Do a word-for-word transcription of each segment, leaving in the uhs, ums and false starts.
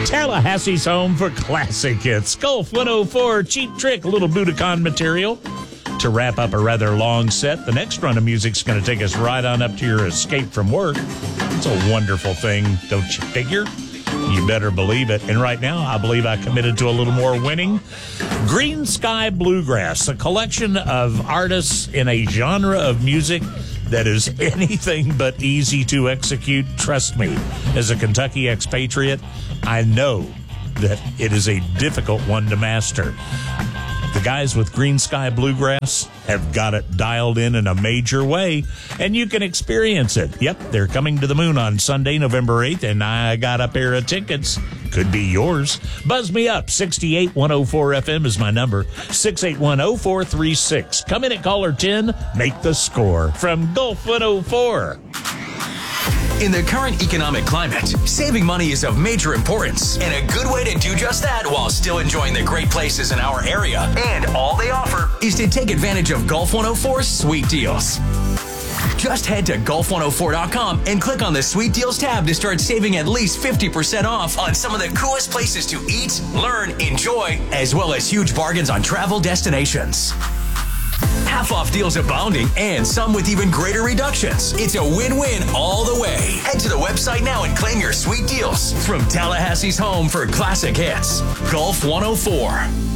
Tallahassee's home for classic hits. Gulf one oh four, Cheap Trick, a little Budokan material. To wrap up a rather long set, the next run of music's going to take us right on up to your escape from work. It's a wonderful thing, don't you figure? You better believe it. And right now, I believe I committed to a little more winning. Green Sky Bluegrass, a collection of artists in a genre of music that is anything but easy to execute. Trust me, as a Kentucky expatriate, I know that it is a difficult one to master. The guys with Green Sky Bluegrass have got it dialed in in a major way, and you can experience it. Yep, they're coming to the moon on Sunday, November eighth, and I got a pair of tickets. Could be yours. Buzz me up. sixty-eight one oh four F M is my number. six eight one oh four three six. Come in at caller ten. Make the score from Gulf one oh four. In the current economic climate, saving money is of major importance, and a good way to do just that while still enjoying the great places in our area. And all they offer is to take advantage of Gulf one oh four's sweet deals. Just head to Gulf one oh four dot com and click on the Sweet Deals tab to start saving at least fifty percent off on some of the coolest places to eat, learn, enjoy, as well as huge bargains on travel destinations. Half-off deals abounding, and some with even greater reductions. It's a win-win all the way. Head to the website now and claim your sweet deals from Tallahassee's home for classic hits. Gulf one oh four.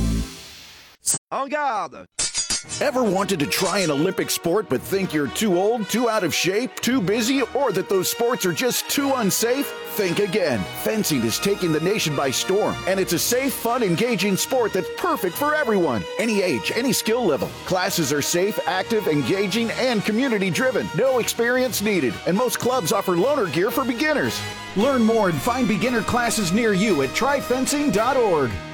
En garde! Ever wanted to try an Olympic sport but think you're too old, too out of shape, too busy, or that those sports are just too unsafe? Think again. Fencing is taking the nation by storm, and it's a safe, fun, engaging sport that's perfect for everyone. Any age, any skill level. Classes are safe, active, engaging, and community-driven. No experience needed, and most clubs offer loaner gear for beginners. Learn more and find beginner classes near you at try fencing dot org.